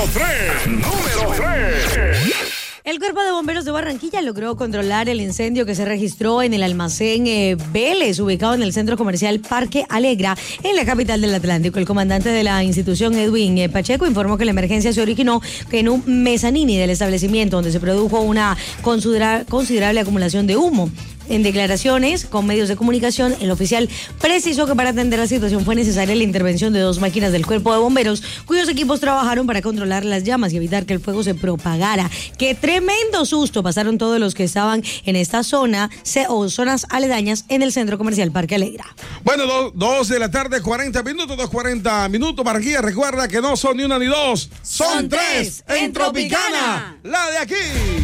3. El Cuerpo de Bomberos de Barranquilla logró controlar el incendio que se registró en el almacén Vélez, ubicado en el centro comercial Parque Alegra, en la capital del Atlántico. El comandante de la institución, Edwin Pacheco, informó que la emergencia se originó en un mezanini del establecimiento, donde se produjo una considerable acumulación de humo. En declaraciones con medios de comunicación, el oficial precisó que para atender la situación fue necesaria la intervención de 2 máquinas del Cuerpo de Bomberos, cuyos equipos trabajaron para controlar las llamas y evitar que el fuego se propagara. ¡Qué tremendo susto pasaron todos los que estaban en esta zona o zonas aledañas en el centro comercial Parque Alegra! Bueno, 2 de la tarde, 40 minutos, 2:40 minutos. Barranquilla, recuerda que no son ni una ni dos, son 3 en Tropicana, la de aquí.